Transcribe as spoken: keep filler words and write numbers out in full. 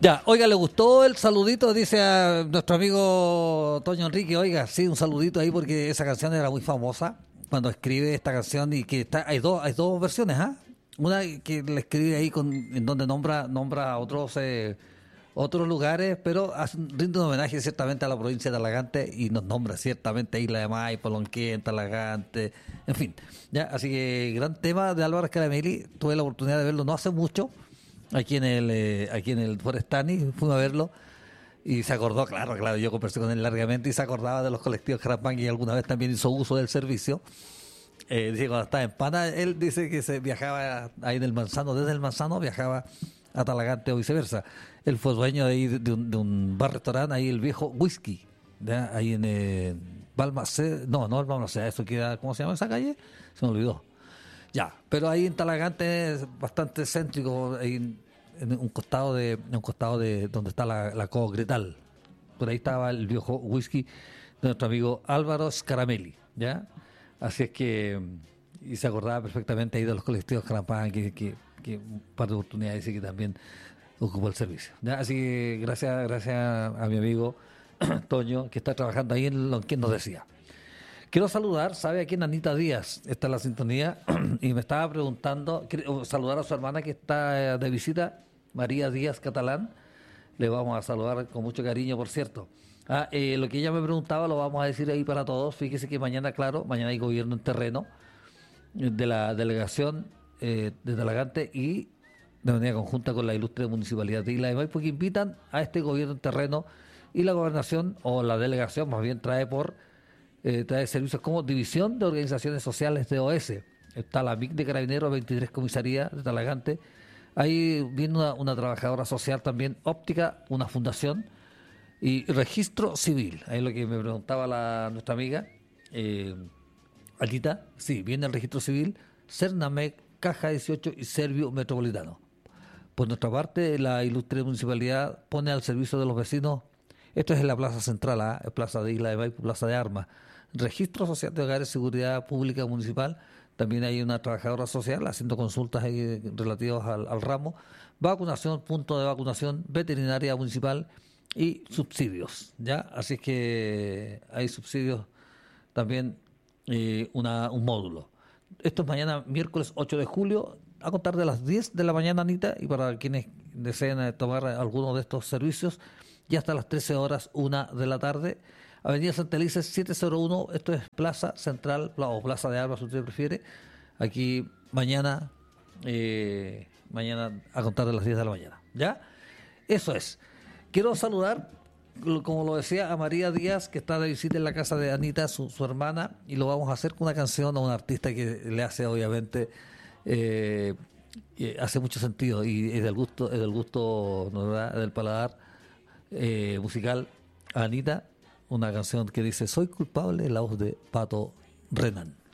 Ya, oiga, ¿le gustó el saludito? Dice a nuestro amigo Toño Enrique. Oiga, sí, un saludito ahí porque esa canción era muy famosa cuando escribe esta canción y que está, hay dos, hay dos versiones, ¿ah? Una que le escribe ahí con, en donde nombra, nombra a otros, eh, otros lugares, pero hace, rinde un homenaje ciertamente a la provincia de Talagante y nos nombra ciertamente Isla de Maipo, Lonquén, Talagante, en fin. Ya, así que gran tema de Álvaro Scaramelli. Tuve la oportunidad de verlo no hace mucho aquí en el eh, aquí en el Forestani, fuimos a verlo y se acordó, claro, claro, yo conversé con él largamente y se acordaba de los colectivos Carapán y alguna vez también hizo uso del servicio. Eh, dice cuando estaba en Pana, él dice que se viajaba ahí del Manzano, desde el Manzano viajaba a Talagante o viceversa. Él fue dueño de, ahí de, un, de un bar-restaurante, ahí el viejo Whisky, ¿ya? Ahí en eh, Balmaceda, no, no el Balmaceda, eso queda, ¿cómo se llama esa calle? Se me olvidó. Ya, pero ahí en Talagante es bastante céntrico, ahí en, en un costado de en un costado de donde está la, la Co Gretal. Por ahí estaba el viejo whisky de nuestro amigo Álvaro Scaramelli, ¿ya? Así es que, y se acordaba perfectamente ahí de los colectivos Carampán, que, que, que un par de oportunidades y que también ocupó el servicio, ¿ya? Así que gracias, gracias a mi amigo Toño, que está trabajando ahí en lo que nos decía. Quiero saludar, ¿sabe a quién? Anita Díaz está en la sintonía y me estaba preguntando, quiero saludar a su hermana que está de visita, María Díaz Catalán. Le vamos a saludar con mucho cariño, por cierto. Ah, eh, lo que ella me preguntaba lo vamos a decir ahí para todos. Fíjese que mañana, claro, mañana hay gobierno en terreno de la delegación eh, de Talagante y de manera conjunta con la ilustre municipalidad de Isla de Maipo, que invitan a este gobierno en terreno y la gobernación, o la delegación más bien, trae por Eh, trae servicios como División de Organizaciones Sociales de O S. Está la M I C de Carabineros, veintitrés Comisaría de Talagante. Ahí viene una, una trabajadora social también, óptica, una fundación y registro civil. Ahí es lo que me preguntaba la, nuestra amiga eh, Alita. Sí, viene el registro civil, Cernamec, Caja dieciocho y Servio Metropolitano. Por nuestra parte, la ilustre municipalidad pone al servicio de los vecinos. Esto es en la Plaza Central, ¿eh? Plaza de Isla de Maipo, Plaza de Armas. Registro Social de Hogares, Seguridad Pública Municipal. También hay una trabajadora social haciendo consultas ahí relativas al, al ramo. Vacunación, punto de vacunación, veterinaria municipal y subsidios, ¿ya? Así que hay subsidios también, eh, una, un módulo. Esto es mañana, miércoles ocho de julio, a contar de las diez de la mañana, Anita, y para quienes deseen tomar alguno de estos servicios, y hasta las trece horas, una de la tarde. Avenida Santa Elisa setecientos uno, esto es Plaza Central, o Plaza de Armas, si usted prefiere. Aquí mañana, eh, mañana a contar de las diez de la mañana. ¿Ya? Eso es. Quiero saludar, como lo decía, a María Díaz, que está de visita en la casa de Anita, su, su hermana, y lo vamos a hacer con una canción a un artista que le hace, obviamente, eh, hace mucho sentido y es del gusto, es del gusto, ¿no, verdad?, del paladar eh, musical a Anita. Una canción que dice: soy culpable, la voz de Pato Renan.